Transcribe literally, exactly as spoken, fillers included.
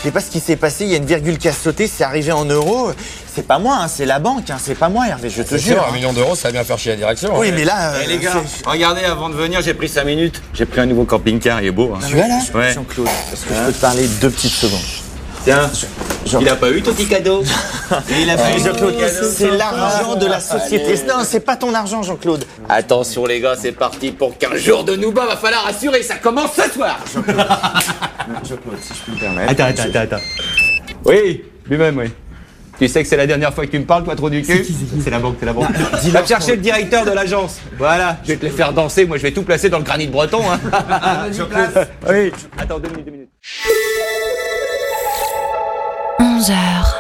sais pas ce qui s'est passé, il y a une virgule qui a sauté, c'est arrivé en euros. C'est pas moi, hein, c'est la banque, hein, c'est pas moi, Hervé, je te C'est jure. sûr, hein. un million d'euros, ça va bien faire chier la direction. Oui, hein. mais là... Eh euh, les gars, c'est- regardez, avant de venir, j'ai pris cinq minutes. J'ai pris un nouveau camping-car, il est beau. Hein. Tu vois là Ouais. Jean-Claude, est-ce que je peux te parler deux petites secondes? Tiens, Jean- il a pas eu ton petit cadeau. Et il a pas eu ton Jean-Claude, petit cadeau. c'est l'argent de la société. Non, c'est pas ton argent, Jean-Claude. Attention les gars, c'est parti pour quinze jours de Nouba, va falloir assurer, ça commence ce soir. Jean-Claude, si je peux me permettre. Attends, attends, attends, attends. Oui, lui-même, oui. Tu sais que c'est la dernière fois que tu me parles, toi, trop du cul? C'est la banque, c'est la banque. Va me chercher le directeur de l'agence. Voilà, je vais te les faire danser. Moi, je vais tout placer dans le granit breton. Hein. Oui. Attends, deux minutes, deux minutes. onze heures.